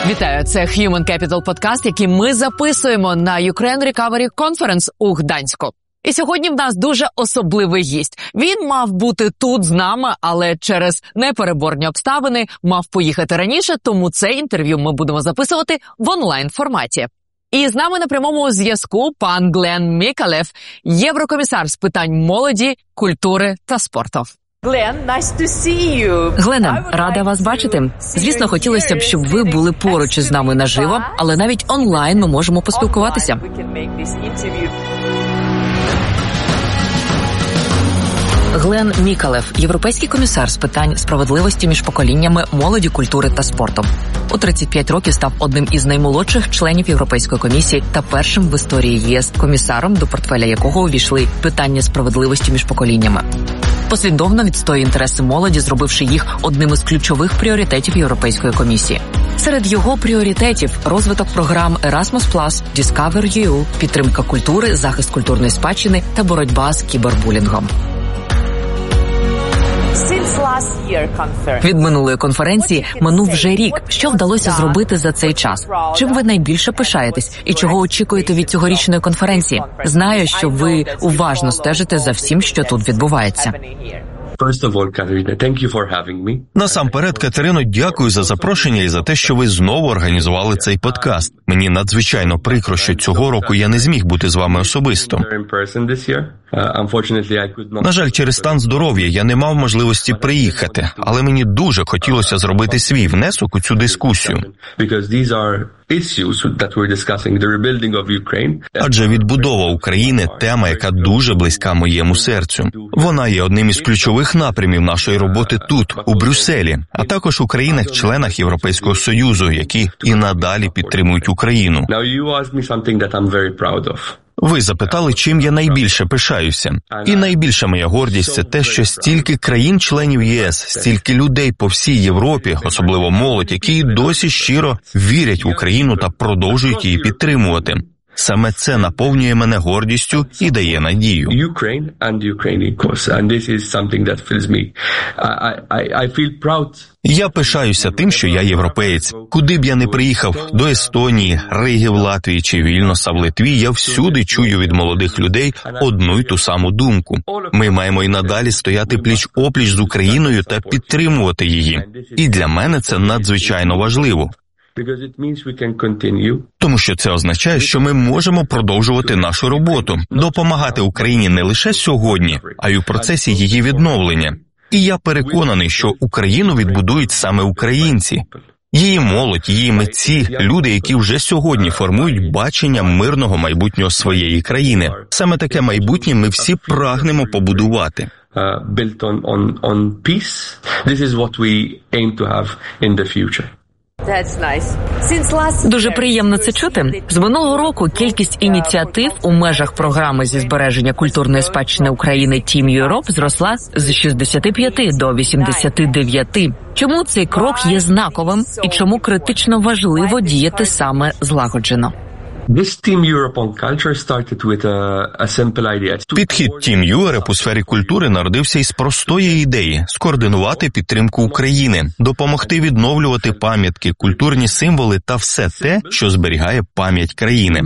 Вітаю, це Human Capital подкаст, який ми записуємо на Ukraine Recovery Conference у Гданську. І сьогодні в нас дуже особливий гість. Він мав бути тут з нами, але через непереборні обставини мав поїхати раніше, тому це інтерв'ю ми будемо записувати в онлайн-форматі. І з нами на прямому зв'язку пан Глен Мікалев, єврокомісар з питань молоді, культури та спорту. Глене, рада вас бачити. Звісно, хотілося б, щоб ви були поруч із нами наживо, але навіть онлайн ми можемо поспілкуватися. Глен Мікалев, європейський комісар з питань справедливості між поколіннями, молоді, культури та спорту. У 35 років став одним із наймолодших членів Європейської комісії та першим в історії ЄС комісаром, до портфеля якого увійшли питання справедливості між поколіннями. Послідовно відстоює інтереси молоді, зробивши їх одним із ключових пріоритетів Європейської комісії. Серед його пріоритетів – розвиток програм Erasmus+, Discover EU, підтримка культури, захист культурної спадщини та боротьба з кібербулінгом. Від минулої конференції минув вже рік. Що вдалося зробити за цей час? Чим ви найбільше пишаєтесь? І чого очікуєте від цьогорічної конференції? Знаю, що ви уважно стежите за всім, що тут відбувається. Насамперед, Катерино, дякую за запрошення і за те, що ви знову організували цей подкаст. Мені надзвичайно прикро, що цього року я не зміг бути з вами особисто. На жаль, через стан здоров'я я не мав можливості приїхати, але мені дуже хотілося зробити свій внесок у цю дискусію. Адже відбудова України – тема, яка дуже близька моєму серцю. Вона є одним із ключових напрямів нашої роботи тут, у Брюсселі, а також у країнах-членах Європейського Союзу, які і надалі підтримують Україну. Ви запитали, чим я найбільше пишаюся. І найбільша моя гордість – це те, що стільки країн-членів ЄС, стільки людей по всій Європі, особливо молодь, які досі щиро вірять в Україну та продовжують її підтримувати. Саме це наповнює мене гордістю і дає надію. Я пишаюся тим, що я європеєць. Куди б я не приїхав, до Естонії, Риги в Латвії чи Вільнюса в Литві, я всюди чую від молодих людей одну й ту саму думку. Ми маємо і надалі стояти пліч-опліч з Україною та підтримувати її. І для мене це надзвичайно важливо. Тому що це означає, що ми можемо продовжувати нашу роботу, допомагати Україні не лише сьогодні, а й у процесі її відновлення. І я переконаний, що Україну відбудують саме українці. Її молодь, її митці, люди, які вже сьогодні формують бачення мирного майбутнього своєї країни. Саме таке майбутнє ми всі прагнемо побудувати. Дуже приємно це чути. З минулого року кількість ініціатив у межах програми зі збереження культурної спадщини України Team Europe зросла з 65 до 89. Чому цей крок є знаковим і чому критично важливо діяти саме злагоджено? Підхід Team Europe у сфері культури народився із простої ідеї – скоординувати підтримку України, допомогти відновлювати пам'ятки, культурні символи та все те, що зберігає пам'ять країни.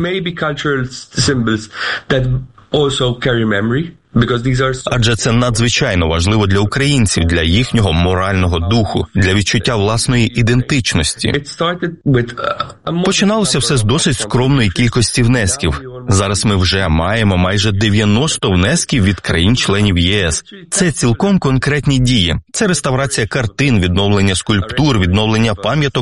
Адже це надзвичайно важливо для українців, для їхнього морального духу, для відчуття власної ідентичності. Починалося все з досить скромної кількості внесків. Зараз ми вже маємо майже 90 внесків від країн-членів ЄС. Це цілком конкретні дії. Це реставрація картин, відновлення скульптур, відновлення пам'яток